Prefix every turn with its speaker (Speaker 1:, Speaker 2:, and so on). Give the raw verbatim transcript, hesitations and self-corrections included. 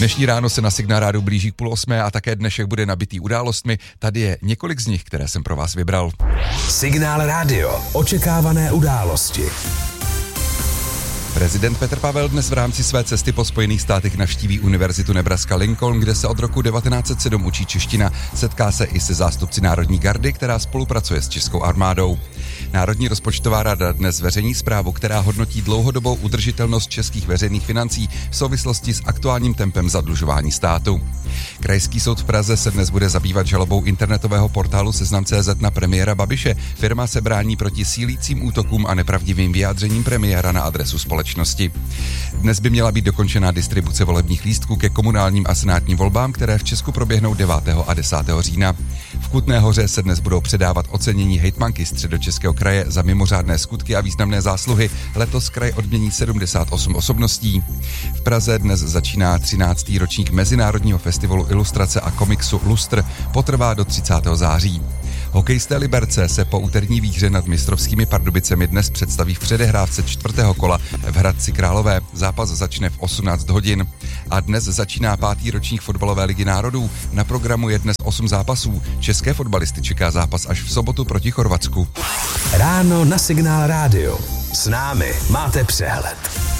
Speaker 1: Dnešní ráno se na Signál Rádiu blíží k půl osmé a také dnešek bude nabitý událostmi. Tady je několik z nich, které jsem pro vás vybral.
Speaker 2: Signál Rádio. Očekávané události.
Speaker 1: Prezident Petr Pavel dnes v rámci své cesty po Spojených státech navštíví Univerzitu Nebraska Lincoln, kde se od roku devatenáct set sedm učí čeština. Setká se i se zástupci Národní gardy, která spolupracuje s českou armádou. Národní rozpočtová rada dnes zveřejní zprávu, která hodnotí dlouhodobou udržitelnost českých veřejných financí v souvislosti s aktuálním tempem zadlužování státu. Krajský soud v Praze se dnes bude zabývat žalobou internetového portálu Seznam tečka cé zet na premiéra Babiše. Firma se brání proti sílícím útokům a nepravdivým vyjádřením premiéra na adresu společnosti. Dnes by měla být dokončená distribuce volebních lístků ke komunálním a senátním volbám, které v Česku proběhnou devátého a desátého října. V Kutné Hoře se dnes budou předávat ocenění hejtmanky Středočeského kraje za mimořádné skutky a významné zásluhy. Letos kraj odmění sedmdesát osm osobností. V Praze dnes začíná třináctý ročník Mezinárodního festivalu ilustrace a komiksu Lustr, potrvá do třicátého září. Hokejisté Liberce se po úterní výhře nad mistrovskými Pardubicemi dnes představí v předehrávce čtvrtého kola v Hradci Králové. Zápas začne v osmnáct hodin. A dnes začíná pátý ročník fotbalové ligy národů. Na programu je dnes osm zápasů. České fotbalisty čeká zápas až v sobotu proti Chorvatsku.
Speaker 2: Ráno na Signál Rádio. S námi máte přehled.